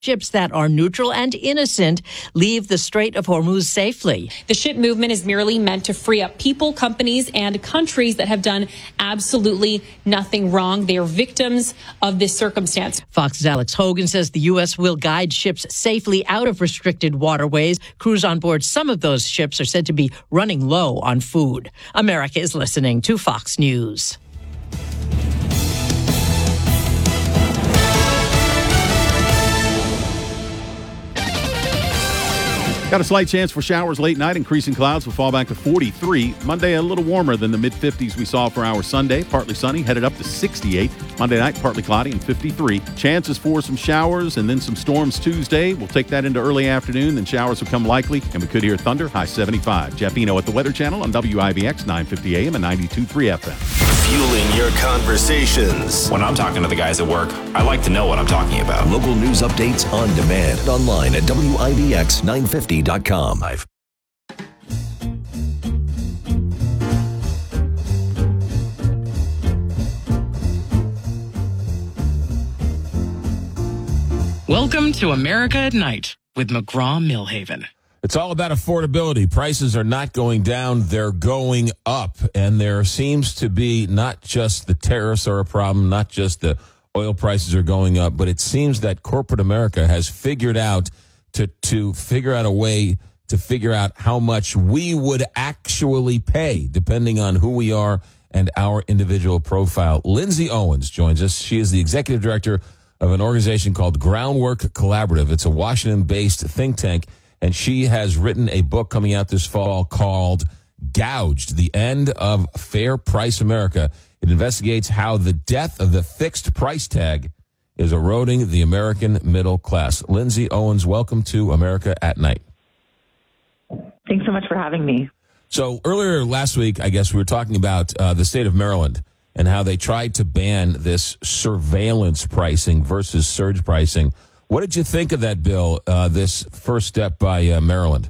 Ships that are neutral and innocent leave the Strait of Hormuz safely. The ship movement is merely meant to free up people, companies, and countries that have done absolutely nothing wrong. They are victims of this circumstance. Fox's Alex Hogan says the U.S. will guide ships safely out of restricted waterways. Crews on board some of those ships are said to be running low on food. America is listening to Fox News. Got a slight chance for showers late night. Increasing clouds will fall back to 43. Monday, a little warmer than the mid-50s we saw for our Sunday. Partly sunny, headed up to 68. Monday night, partly cloudy and 53. Chances for some showers and then some storms Tuesday. We'll take that into early afternoon. Then showers will come likely, and we could hear thunder, high 75. Jeff Eno at the Weather Channel on WIBX 950 AM and 92.3 FM. Fueling your conversations. When I'm talking to the guys at work, I like to know what I'm talking about. Local news updates on demand. Online at WIBX950.com. Welcome to America at Night with McGraw-Millhaven. It's all about affordability. Prices are not going down, they're going up. And there seems to be not just the tariffs are a problem, not just the oil prices are going up, but it seems that corporate America has figured out to figure out a way to figure out how much we would actually pay, depending on who we are and our individual profile. Lindsay Owens joins us. She is the executive director of an organization called Groundwork Collaborative. It's a Washington-based think tank, and she has written a book coming out this fall called Gouged, The End of Fair Price America. It investigates how the death of the fixed price tag is eroding the American middle class. Lindsay Owens, welcome to America at Night. Thanks so much for having me. So earlier last week, I guess we were talking about the state of Maryland and how they tried to ban this surveillance pricing versus surge pricing. What did you think of that bill, this first step by Maryland?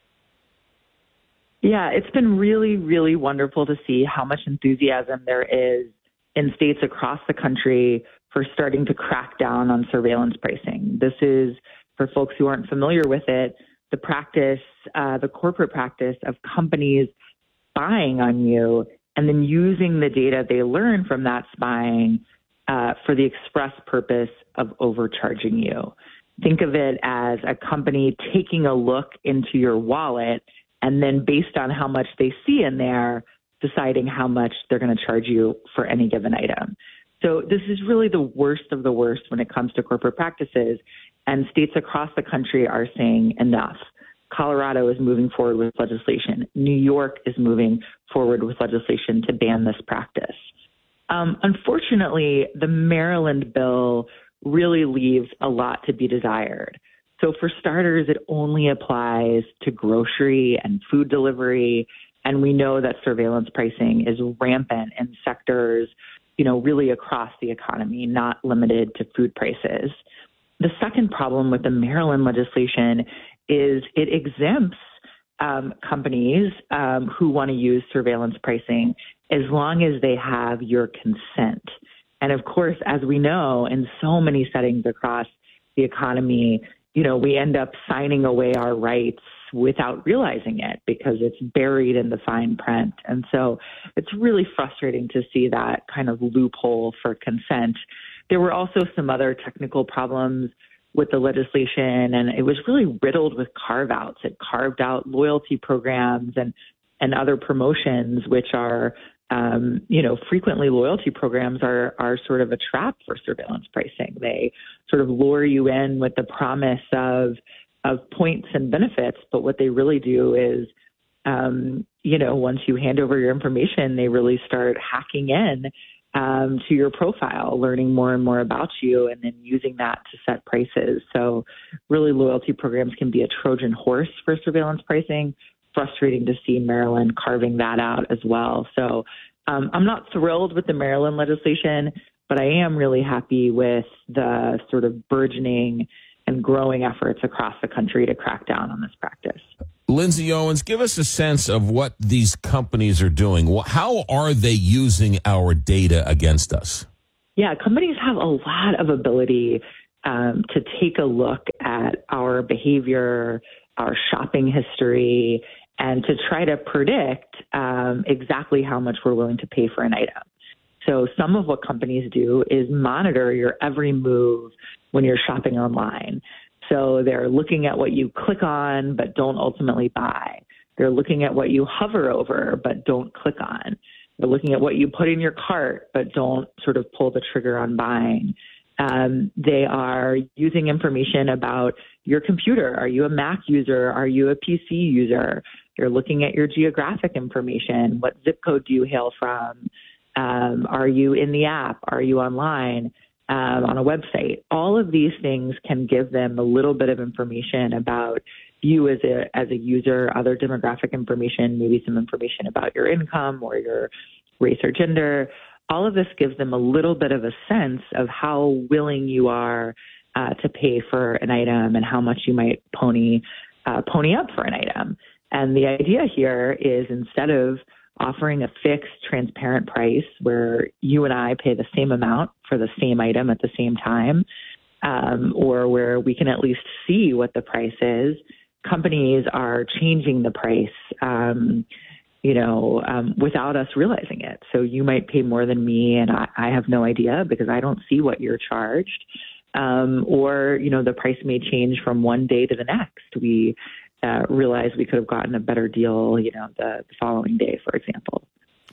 Yeah, it's been really, really wonderful to see how much enthusiasm there is in states across the country for starting to crack down on surveillance pricing. This is, for folks who aren't familiar with it, the practice, the corporate practice of companies spying on you and then using the data they learn from that spying for the express purpose of overcharging you. Think of it as a company taking a look into your wallet and then based on how much they see in there, deciding how much they're going to charge you for any given item. So this is really the worst of the worst when it comes to corporate practices, and states across the country are saying enough. Colorado is moving forward with legislation. New York is moving forward with legislation to ban this practice. Unfortunately, the Maryland bill really leaves a lot to be desired. So for starters, it only applies to grocery and food delivery, and we know that surveillance pricing is rampant in sectors, really across the economy, not limited to food prices. The second problem with the Maryland legislation is it exempts companies who want to use surveillance pricing as long as they have your consent. And of course, as we know, in so many settings across the economy, we end up signing away our rights without realizing it because it's buried in the fine print. And so it's really frustrating to see that kind of loophole for consent. There were also some other technical problems with the legislation, and it was really riddled with carve-outs. It carved out loyalty programs and other promotions, which are, frequently loyalty programs are sort of a trap for surveillance pricing. They sort of lure you in with the promise of points and benefits, but what they really do is, once you hand over your information, they really start hacking in to your profile, learning more and more about you, and then using that to set prices. So really loyalty programs can be a Trojan horse for surveillance pricing. Frustrating to see Maryland carving that out as well. So I'm not thrilled with the Maryland legislation, but I am really happy with the sort of burgeoning and growing efforts across the country to crack down on this practice. Lindsay Owens, give us a sense of what these companies are doing. How are they using our data against us? Yeah, companies have a lot of ability to take a look at our behavior, our shopping history, and to try to predict exactly how much we're willing to pay for an item. So some of what companies do is monitor your every move when you're shopping online. So they're looking at what you click on but don't ultimately buy. They're looking at what you hover over but don't click on. They're looking at what you put in your cart but don't sort of pull the trigger on buying. They are using information about your computer. Are you a Mac user? Are you a PC user? They're looking at your geographic information. What zip code do you hail from? Are you in the app? Are you online on a website? All of these things can give them a little bit of information about you as a user, other demographic information, maybe some information about your income or your race or gender. All of this gives them a little bit of a sense of how willing you are to pay for an item and how much you might pony up for an item. And the idea here is, instead of offering a fixed, transparent price where you and I pay the same amount for the same item at the same time, or where we can at least see what the price is, companies are changing the price without us realizing it. So you might pay more than me, and I have no idea because I don't see what you're charged. Or the price may change from one day to the next. We realize we could have gotten a better deal, the following day, for example.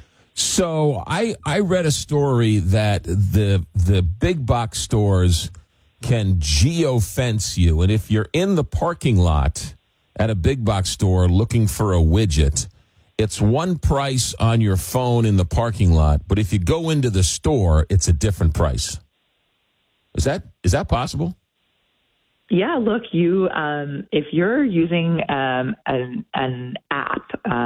So I read a story that the big box stores can geofence you, and if you're in the parking lot at a big box store looking for a widget, it's one price on your phone in the parking lot, but if you go into the store, it's a different price. Is that possible? Yeah, look, if you're using an app,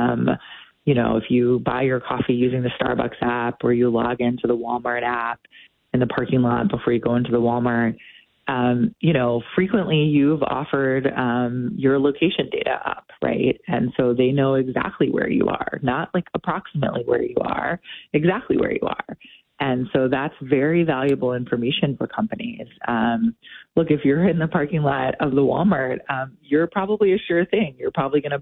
if you buy your coffee using the Starbucks app, or you log into the Walmart app in the parking lot before you go into the Walmart, frequently you've offered your location data up, right? And so they know exactly where you are, not like approximately where you are, exactly where you are. And so that's very valuable information for companies. Look, if you're in the parking lot of the Walmart, you're probably a sure thing. You're probably going to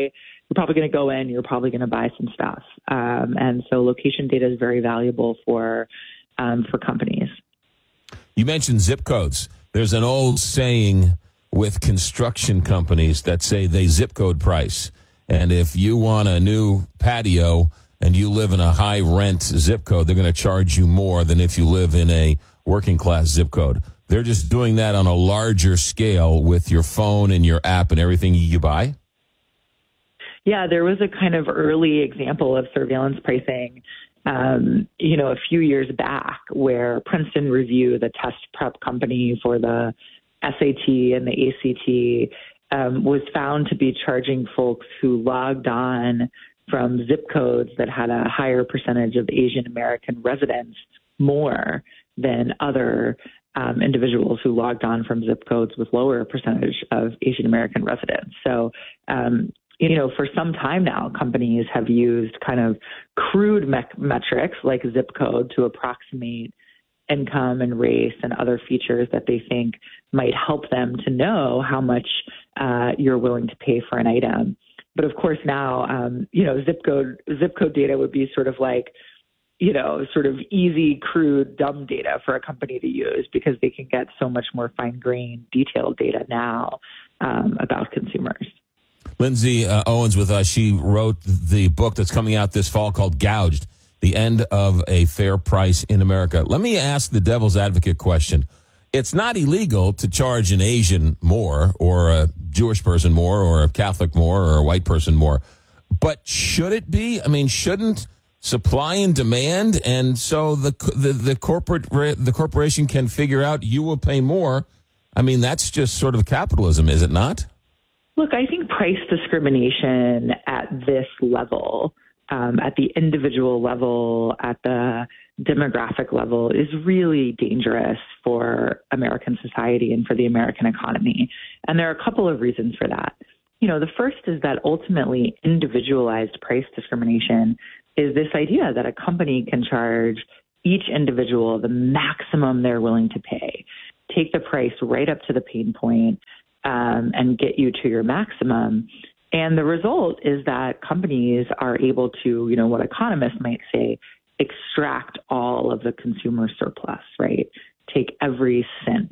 go in, you're probably going to buy some stuff. And so location data is very valuable for companies. You mentioned zip codes. There's an old saying with construction companies that say they zip code price. And if you want a new patio and you live in a high rent zip code, they're going to charge you more than if you live in a working class zip code. They're just doing that on a larger scale with your phone and your app and everything you buy? Yeah, there was a kind of early example of surveillance pricing, a few years back, where Princeton Review, the test prep company for the SAT and the ACT, was found to be charging folks who logged on from zip codes that had a higher percentage of Asian American residents more than other individuals who logged on from zip codes with lower percentage of Asian American residents. So, for some time now, companies have used kind of crude metrics like zip code to approximate income and race and other features that they think might help them to know how much you're willing to pay for an item. But of course now, zip code data would be sort of like, sort of easy, crude, dumb data for a company to use because they can get so much more fine-grained, detailed data now about consumers. Lindsay Owens with us. She wrote the book that's coming out this fall called Gouged, The End of a Fair Price in America. Let me ask the devil's advocate question. It's not illegal to charge an Asian more or a Jewish person more or a Catholic more or a white person more. But should it be? I mean, shouldn't supply and demand, and so the corporation can figure out you will pay more? I mean, that's just sort of capitalism, is it not? Look, I think price discrimination at this level, at the individual level, at the demographic level, is really dangerous for American society and for the American economy. And there are a couple of reasons for that. The first is that ultimately individualized price discrimination is this idea that a company can charge each individual the maximum they're willing to pay. take the price right up to the pain point and get you to your maximum. And the result is that companies are able to, what economists might say, extract all of the consumer surplus, right? Take every cent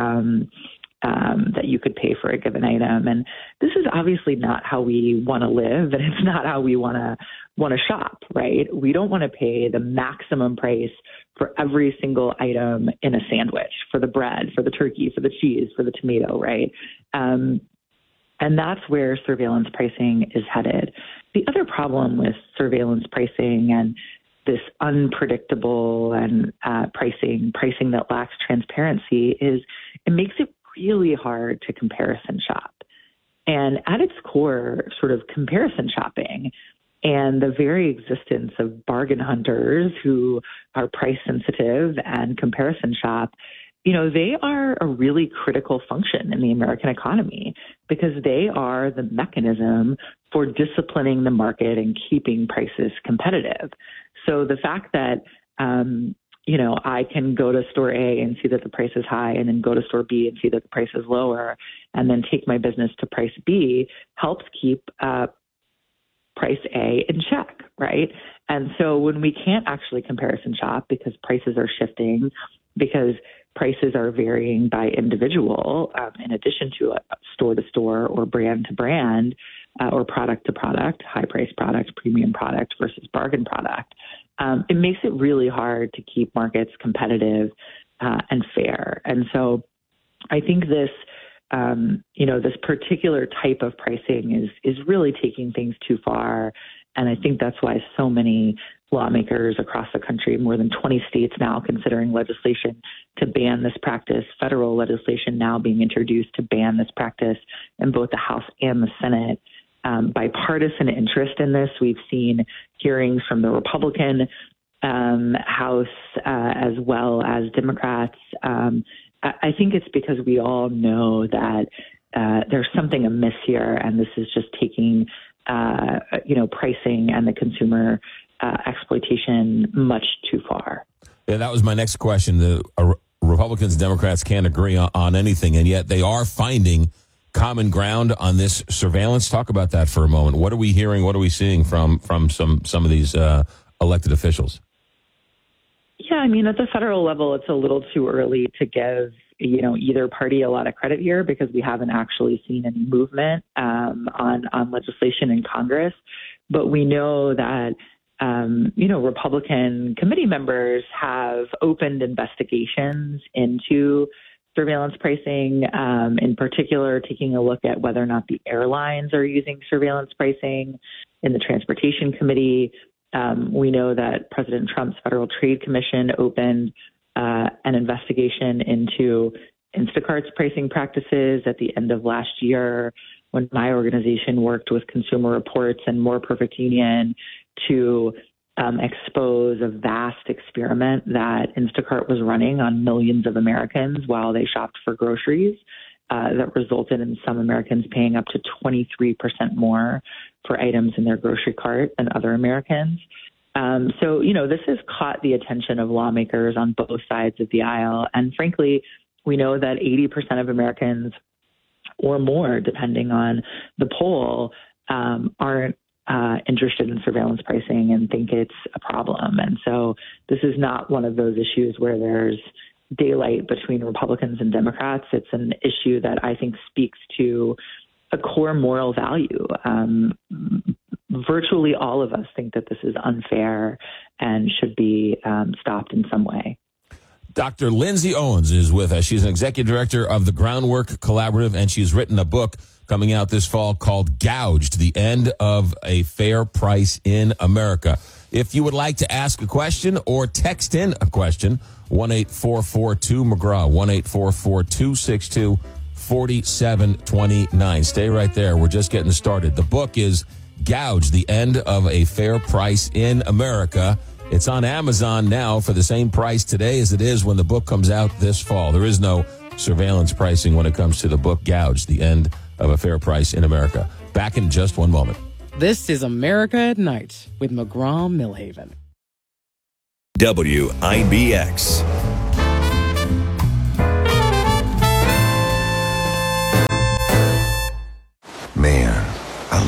that you could pay for a given item. And this is obviously not how we want to live, and it's not how we want to shop, right? We don't want to pay the maximum price for every single item in a sandwich, for the bread, for the turkey, for the cheese, for the tomato, right? And that's where surveillance pricing is headed. The other problem with surveillance pricing and this unpredictable and pricing that lacks transparency is it makes it really hard to comparison shop. And at its core, sort of comparison shopping and the very existence of bargain hunters who are price sensitive and comparison shop, they are a really critical function in the American economy because they are the mechanism for disciplining the market and keeping prices competitive. So the fact that, I can go to store A and see that the price is high and then go to store B and see that the price is lower and then take my business to price B helps keep price A in check, right? And so when we can't actually comparison shop because prices are shifting, because prices are varying by individual, in addition to a store-to-store or brand-to-brand or product-to-product, high-price product, premium product versus bargain product, it makes it really hard to keep markets competitive and fair. And so I think this, this particular type of pricing is really taking things too far. And I think that's why so many lawmakers across the country, more than 20 states now considering legislation to ban this practice, federal legislation now being introduced to ban this practice in both the House and the Senate. Bipartisan interest in this. We've seen hearings from the Republican House as well as Democrats. I think it's because we all know that there's something amiss here, and this is just taking pricing and the consumer exploitation much too far. Yeah, that was my next question. The Republicans and Democrats can't agree on anything, and yet they are finding common ground on this surveillance. Talk about that for a moment. What are we hearing? What are we seeing from some of these elected officials? Yeah, I mean, at the federal level, it's a little too early to give either party a lot of credit here because we haven't actually seen any movement on legislation in Congress. But we know that Republican committee members have opened investigations into surveillance pricing, in particular, taking a look at whether or not the airlines are using surveillance pricing. In the Transportation Committee, we know that President Trump's Federal Trade Commission opened an investigation into Instacart's pricing practices at the end of last year when my organization worked with Consumer Reports and More Perfect Union to expose a vast experiment that Instacart was running on millions of Americans while they shopped for groceries that resulted in some Americans paying up to 23% more for items in their grocery cart than other Americans. So, this has caught the attention of lawmakers on both sides of the aisle. And frankly, we know that 80% of Americans or more, depending on the poll, aren't interested in surveillance pricing and think it's a problem. And so this is not one of those issues where there's daylight between Republicans and Democrats. It's an issue that I think speaks to a core moral value. Virtually all of us think that this is unfair and should be stopped in some way. Dr. Lindsay Owens is with us. She's an executive director of the Groundwork Collaborative, and she's written a book coming out this fall called Gouged, The End of a Fair Price in America. If you would like to ask a question or text in a question, 1-844-2-McGraw, 1-844-262-4729. Stay right there. We're just getting started. The book is Gouged, The End of a Fair Price in America. It's on Amazon now for the same price today as it is when the book comes out this fall. There is no surveillance pricing when it comes to the book Gouged, The End of a Fair Price in America. Back in just one moment. This is America at Night with McGraw-Milhaven. WIBX.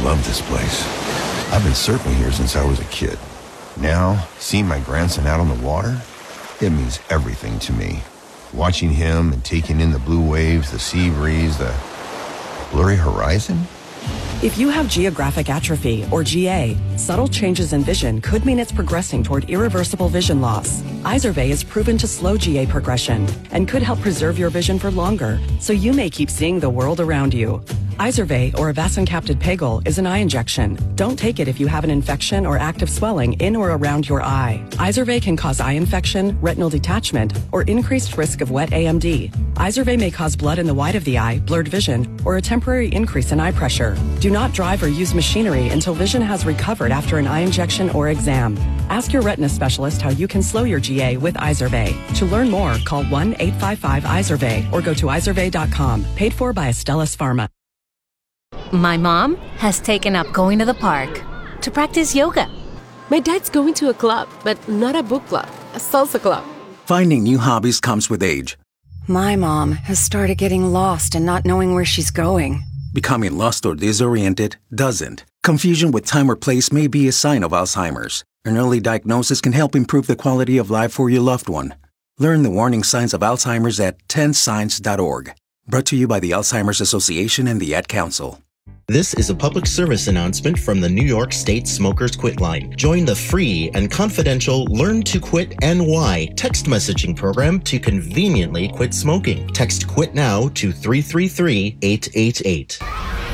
love this place. I've been surfing here since I was a kid. Now, seeing my grandson out on the water, it means everything to me. Watching him and taking in the blue waves, the sea breeze, the blurry horizon. If you have geographic atrophy, or GA, subtle changes in vision could mean it's progressing toward irreversible vision loss. Izervay is proven to slow GA progression and could help preserve your vision for longer, so you may keep seeing the world around you. Izervay, or avacincaptad pegol, is an eye injection. Don't take it if you have an infection or active swelling in or around your eye. Izervay can cause eye infection, retinal detachment, or increased risk of wet AMD. Izervay may cause blood in the white of the eye, blurred vision, or a temporary increase in eye pressure. Do not drive or use machinery until vision has recovered after an eye injection or exam. Ask your retina specialist how you can slow your GA with Izervay. To learn more, call 1-855-IZERVAY or go to izervay.com. Paid for by Astellas Pharma. My mom has taken up going to the park to practice yoga. My dad's going to a club, but not a book club, a salsa club. Finding new hobbies comes with age. My mom has started getting lost and not knowing where she's going. Becoming lost or disoriented doesn't. Confusion with time or place may be a sign of Alzheimer's. An early diagnosis can help improve the quality of life for your loved one. Learn the warning signs of Alzheimer's at 10signs.org. Brought to you by the Alzheimer's Association and the Ad Council. This is a public service announcement from the New York State Smokers Quit Line. Join the free and confidential Learn to Quit NY text messaging program to conveniently quit smoking. Text QUIT NOW to 333-888.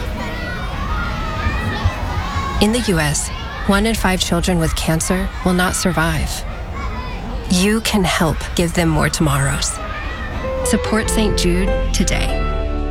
In the U.S., 1 in 5 children with cancer will not survive. You can help give them more tomorrows. Support St. Jude today.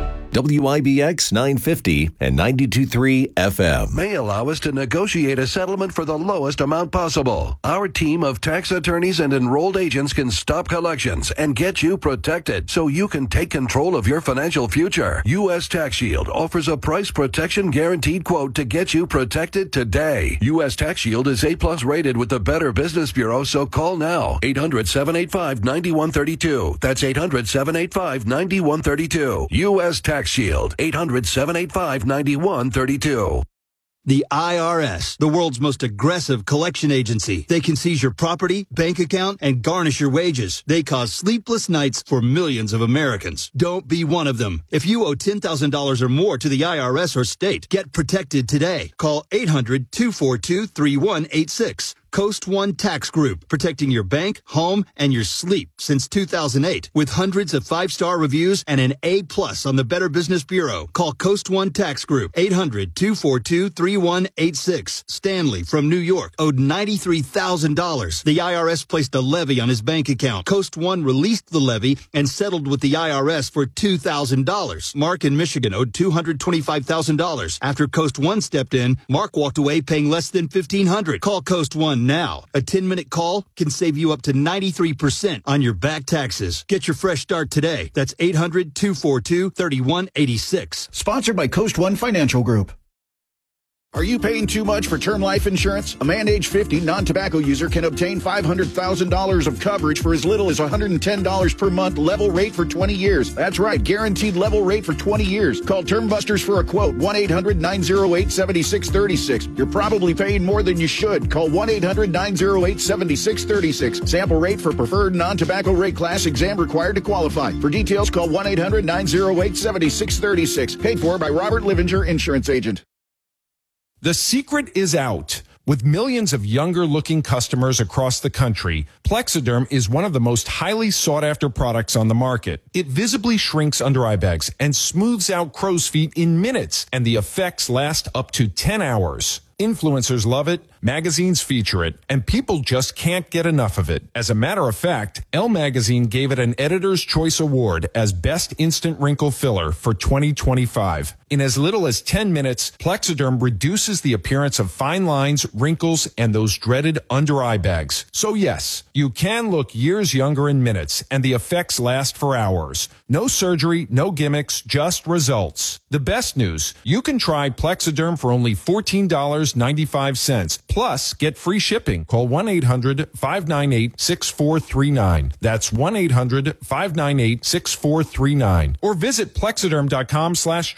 WIBX 950 and 92.3 FM may allow us to negotiate a settlement for the lowest amount possible. Our team of tax attorneys and enrolled agents can stop collections and get you protected so you can take control of your financial future. U.S. Tax Shield offers a price protection guaranteed quote to get you protected today. U.S. Tax Shield is A+ rated with the Better Business Bureau, so call now. 800-785-9132. That's 800-785-9132. U.S. Tax Shield, 800-785-9132. The IRS, the world's most aggressive collection agency. They can seize your property, bank account, and garnish your wages. They cause sleepless nights for millions of Americans. Don't be one of them. If you owe $10,000 or more to the IRS or state, get protected today. Call 800-242-3186. Coast One Tax Group, protecting your bank, home, and your sleep since 2008. With hundreds of 5-star reviews and an A+ on the Better Business Bureau. Call Coast One Tax Group, 800-242-3186. Stanley from New York owed $93,000. The IRS placed a levy on his bank account. Coast One released the levy and settled with the IRS for $2,000. Mark in Michigan owed $225,000. After Coast One stepped in, Mark walked away paying less than $1,500. Call Coast One now. A 10-minute call can save you up to 93% on your back taxes. Get your fresh start today. That's 800-242-3186. Sponsored by Coast One Financial Group. Are you paying too much for term life insurance? A man age 50 non-tobacco user can obtain $500,000 of coverage for as little as $110 per month, level rate for 20 years. That's right, guaranteed level rate for 20 years. Call Term Busters for a quote, 1-800-908-7636. You're probably paying more than you should. Call 1-800-908-7636. Sample rate for preferred non-tobacco rate class, exam required to qualify. For details, call 1-800-908-7636. Paid for by Robert Livinger, Insurance Agent. The secret is out. With millions of younger-looking customers across the country, Plexiderm is one of the most highly sought-after products on the market. It visibly shrinks under eye bags and smooths out crow's feet in minutes, and the effects last up to 10 hours. Influencers love it, magazines feature it, and people just can't get enough of it. As a matter of fact, Elle Magazine gave it an Editor's Choice Award as Best Instant Wrinkle Filler for 2025. In as little as 10 minutes, Plexiderm reduces the appearance of fine lines, wrinkles, and those dreaded under-eye bags. So yes, you can look years younger in minutes, and the effects last for hours. No surgery, no gimmicks, just results. The best news, you can try Plexiderm for only $14.95. Plus, get free shipping. Call 1-800-598-6439. That's 1-800-598-6439. Or visit Plexiderm.com/trust.